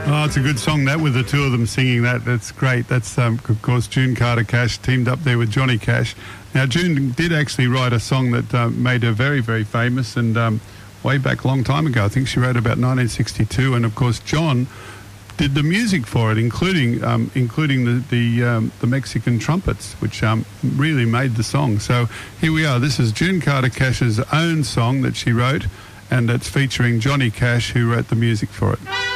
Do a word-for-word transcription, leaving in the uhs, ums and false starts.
Oh, it's a good song, that, with the two of them singing that. That's great. That's, um, of course, June Carter Cash teamed up there with Johnny Cash. Now, June did actually write a song that uh, made her very, very famous, and um, way back a long time ago. I think she wrote about nineteen sixty-two, and, of course, John did the music for it, including um, including the the, um, the Mexican trumpets, which um, really made the song. So here we are. This is June Carter Cash's own song that she wrote, and it's featuring Johnny Cash, who wrote the music for it.